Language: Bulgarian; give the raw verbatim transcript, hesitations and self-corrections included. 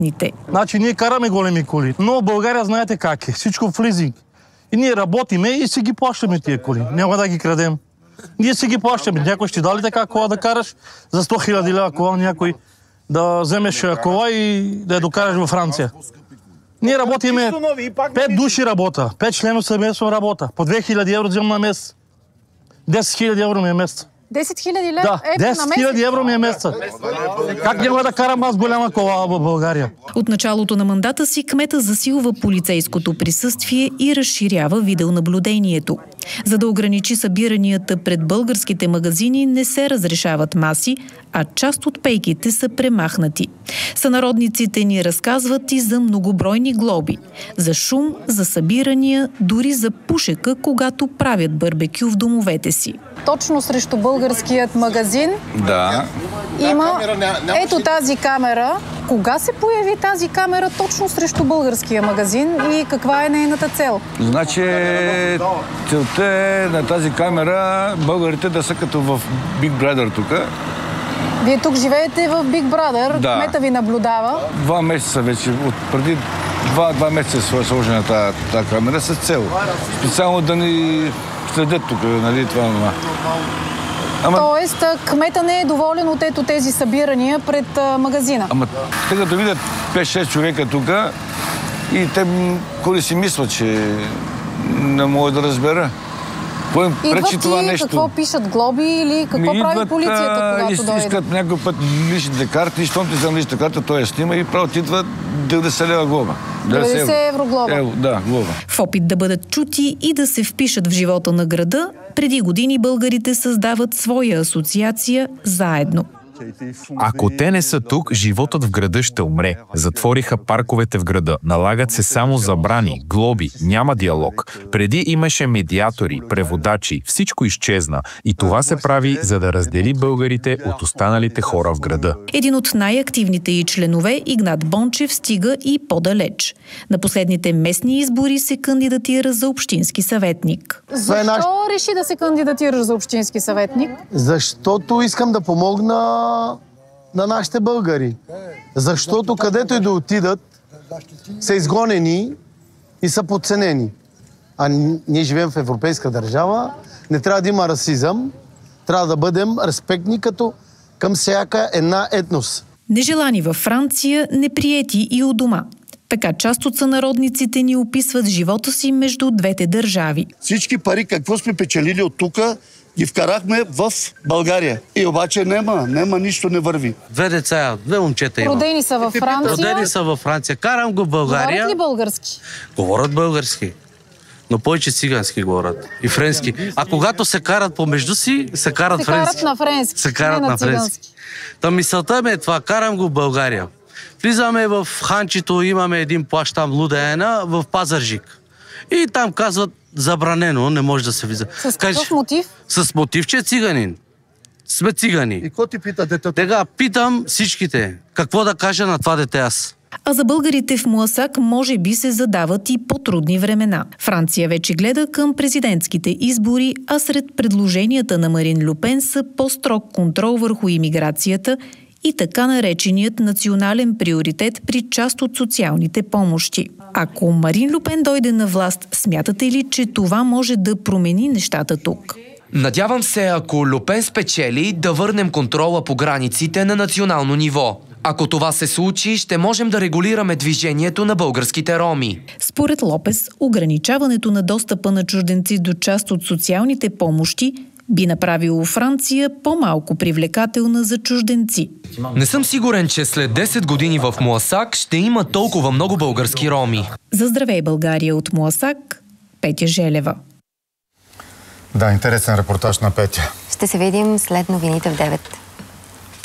Значи ние караме големи коли, но в България знаете как е. Всичко в лизинг. И ние работиме и си ги плащаме тия коли. Няма да ги крадем. Ние си ги плащаме. Някой ще дали така кола да караш за сто хиляди лева кола, някой да вземеш кола и да я докараш във Франция. Ние работиме, пет души работа, пет члена семейство работа. По две хиляди евро вземам на месец. десет хиляди евро ми е месец. десет хиляди лева? Да, десет хиляди евро ми е месеца. Как няма да карам аз голяма кола в България? От началото на мандата си кмета засилва полицейското присъствие и разширява видеонаблюдението. За да ограничи събиранията пред българските магазини, не се разрешават маси, а част от пейките са премахнати. Сънародниците ни разказват и за многобройни глоби. За шум, за събирания, дори за пушека, когато правят барбекю в домовете си. Точно срещу българският магазин да. има ето тази камера. Кога се появи тази камера точно срещу българския магазин и каква е нейната цел? Значи, целта е на тази камера българите да са като в Big Brother тук. Вие тук живеете в Big Brother, да. Кмета ви наблюдава. Два месеца вече, от преди два, два месеца е сложена тази, тази камера с цел. Специално да ни следят тук, нали, това това. Ама... Тоест, кмета не е доволен от ето тези събирания пред а, магазина. Ама те като видят пет-шест човека тук и те коли си мислят, че не мога да разбера. Кой им пречи това нещо? Какво пишат глоби или какво Ми прави идват, полицията, когато из, дойде? Искат някой път личните карти, щом ти взема личната карта, той я снима и право ти идва деветдесет лева глоба. деветдесет евро глоба. Ево, да, глоба. В опит да бъдат чути и да се впишат в живота на града, преди години българите създават своя асоциация заедно. Ако те не са тук, животът в града ще умре. Затвориха парковете в града. Налагат се само забрани, глоби, няма диалог. Преди имаше медиатори, преводачи, всичко изчезна. И това се прави, за да раздели българите от останалите хора в града. Един от най-активните й членове, Игнат Бончев, стига и по-далеч. На последните местни избори се кандидатира за общински съветник. Защо реши да се кандидатираш за общински съветник? Защото искам да помогна на нашите българи. Защото където и да отидат, са изгонени и са подценени. А ние живеем в европейска държава, не трябва да има расизъм, трябва да бъдем респектни като към всяка една етнос. Нежелани във Франция, неприети и у дома. Така част от сънародниците ни описват живота си между двете държави. Всички пари, какво сме печелили от тук, ги вкарахме в България. И обаче нема, нема, нищо не върви. Две деца, две момчета има. Родени са във Франция. Родени са във Франция. Карам го в България. Говорят ли български? Говорят български. Но повече цигански говорят. И френски. А когато се карат помежду си, се карат се френски. Се карат на френски. Се карат на, на френски. Та мисълта ми е това. Карам го в България. Влизаме в Ханчето, имаме един плащ там Лудеена в Пазарджик. И там казват забранено, не може да се влиза. С какъв мотив? С мотив, че е циганин. Сме цигани. И какво ти пита детето? Тега питам всичките. Какво да кажа на това дете аз? А за българите в Муасак може би се задават и по-трудни времена. Франция вече гледа към президентските избори, а сред предложенията на Марин Ле Пен са по-строг контрол върху имиграцията и така нареченият национален приоритет при част от социалните помощи. Ако Марин Ле Пен дойде на власт, смятате ли, че това може да промени нещата тук? Надявам се, ако Ле Пен спечели, да върнем контрола по границите на национално ниво. Ако това се случи, ще можем да регулираме движението на българските роми. Според Лопес, ограничаването на достъпа на чужденци до част от социалните помощи би направило Франция по-малко привлекателна за чужденци. Не съм сигурен, че след десет години в Муасак ще има толкова много български роми. За Здравей България от Муасак, Петя Желева. Да, интересен репортаж на Петя. Ще се видим след новините в девет.